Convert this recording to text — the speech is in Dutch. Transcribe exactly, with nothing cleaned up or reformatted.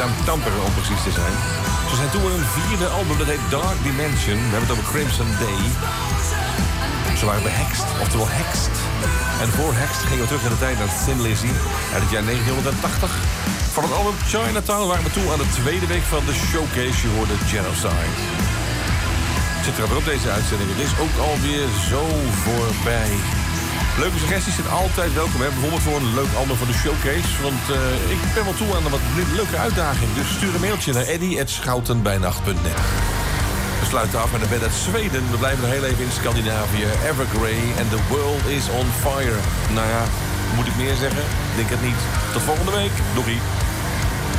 aan Tampere om precies te zijn. Ze zijn toen met een vierde album, dat heet Dark Dimension. We hebben het over Crimson Day. Ze waren behext, oftewel hekst. En voor hekst gingen we terug in de tijd naar Thin Lizzy uit het jaar negentien tachtig. Van het album Chinatown waren we toe aan de tweede week van de showcase. Je hoorde Genocide. Zit er weer op deze uitzending. Het is ook alweer zo voorbij. Leuke suggesties zijn altijd welkom. Hè? Bijvoorbeeld voor een leuk album van de showcase. Want uh, ik ben wel toe aan een wat leuke uitdaging. Dus stuur een mailtje naar eddy at schouten bij nacht punt net. We sluiten af met een band uit Zweden. We blijven nog heel even in Scandinavië. Evergrey and the world is on fire. Nou ja, moet ik meer zeggen? Ik denk het niet. Tot volgende week. Doei.